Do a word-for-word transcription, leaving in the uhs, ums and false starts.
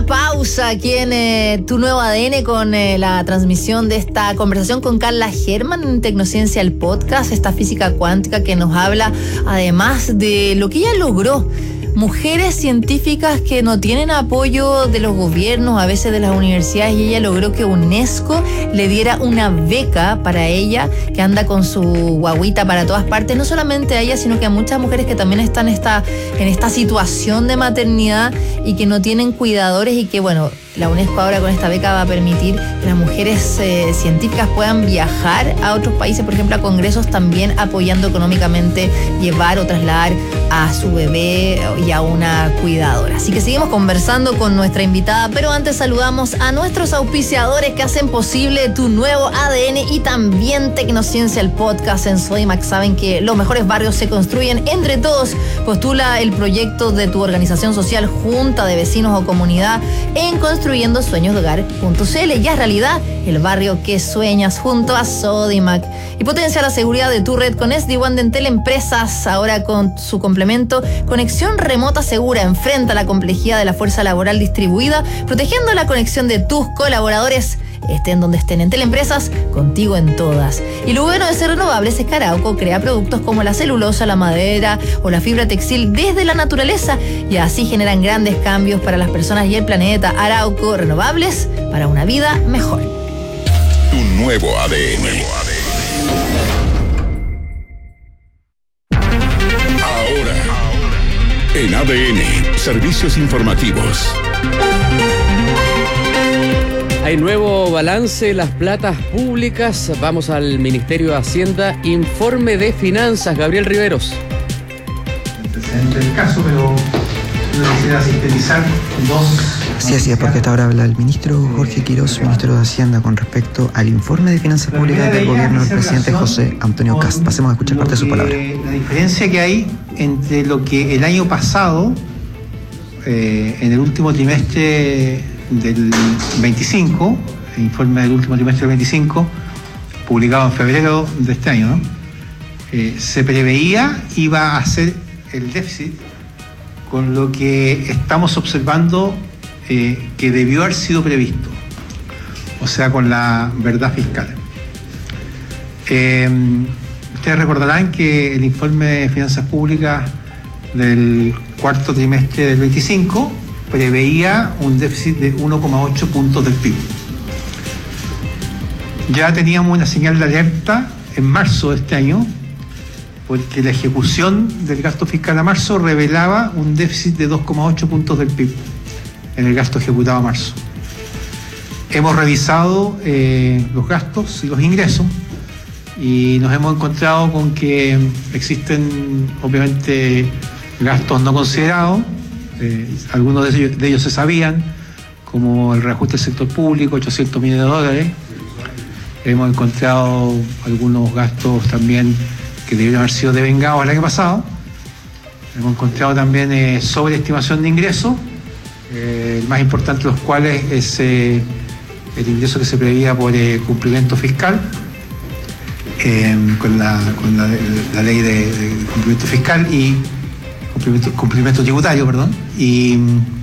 una pausa aquí en eh, Tu Nuevo A D N con eh, la transmisión de esta conversación con Carla Herrmann en Tecnociencia, el podcast, esta física cuántica que nos habla además de lo que ella logró. Mujeres científicas que no tienen apoyo de los gobiernos, a veces de las universidades, y ella logró que UNESCO le diera una beca para ella, que anda con su guaguita para todas partes, no solamente a ella, sino que a muchas mujeres que también están en esta, en esta situación de maternidad y que no tienen cuidadores, y que bueno, la UNESCO ahora con esta beca va a permitir que las mujeres eh, científicas puedan viajar a otros países, por ejemplo a congresos, también apoyando económicamente llevar o trasladar a su bebé y a una cuidadora. Así que seguimos conversando con nuestra invitada, pero antes saludamos a nuestros auspiciadores que hacen posible Tu Nuevo A D N y también Tecnociencia, el podcast. En Sodimac saben que los mejores barrios se construyen entre todos. Postula el proyecto de tu organización social, junta de vecinos o comunidad en construyendo sueños de hogar punto c l. Ya es realidad el barrio que sueñas junto a Sodimac. Y potencia la seguridad de tu red con S D WAN de Entel Empresas, ahora con su complemento Conexión Remota Segura. Enfrenta la complejidad de la fuerza laboral distribuida, protegiendo la conexión de tus colaboradores, estén donde estén. Entel Empresas, contigo en todas. Y lo bueno de ser renovables es que Arauco crea productos como la celulosa, la madera o la fibra textil desde la naturaleza, y así generan grandes cambios para las personas y el planeta. Arauco, renovables para una vida mejor. Tu Nuevo A D N. Ahora, en A D N, servicios informativos. Hay nuevo balance en las platas públicas. Vamos al Ministerio de Hacienda. Informe de Finanzas, Gabriel Riveros. Antecedente del caso, pero yo quisiera sintetizar dos. Sí, así es, porque hasta ahora habla el ministro Jorge Quiroz, ministro de Hacienda, con respecto al informe de Finanzas Públicas del gobierno del presidente José Antonio Kast. Pasemos a escuchar parte de su palabra. La diferencia que hay entre lo que el año pasado, eh, en el último trimestre del veinticinco, el informe del último trimestre del veinticinco, publicado en febrero de este año, ¿no? eh, se preveía iba a ser el déficit, con lo que estamos observando eh, que debió haber sido previsto, o sea, con la verdad fiscal. Eh, ustedes recordarán que el informe de Finanzas Públicas del cuarto trimestre del veinticinco preveía un déficit de uno coma ocho puntos del P I B. Ya teníamos una señal de alerta en marzo de este año, porque la ejecución del gasto fiscal a marzo revelaba un déficit de dos coma ocho puntos del P I B en el gasto ejecutado a marzo. Hemos revisado eh, los gastos y los ingresos y nos hemos encontrado con que existen obviamente gastos no considerados. Eh, algunos de ellos, de ellos se sabían, como el reajuste del sector público, ochocientos millones de dólares. Hemos encontrado algunos gastos también que debieron haber sido devengados el año pasado. Hemos encontrado también eh, sobreestimación de ingresos, eh, el más importante de los cuales es eh, el ingreso que se preveía por eh, cumplimiento fiscal, eh, con, la, con la, la ley de, de cumplimiento fiscal y Cumplimiento, cumplimiento tributario, perdón, y